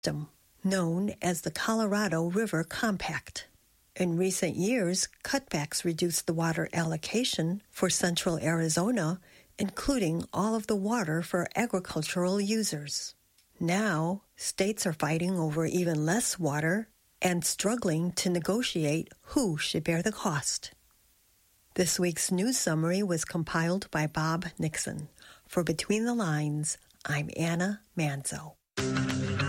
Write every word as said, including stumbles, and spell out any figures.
system known as the Colorado River Compact. In recent years, cutbacks reduced the water allocation for central Arizona, including all of the water for agricultural users. Now, states are fighting over even less water and struggling to negotiate who should bear the cost. This week's news summary was compiled by Bob Nixon. For Between the Lines, I'm Anna Manzo.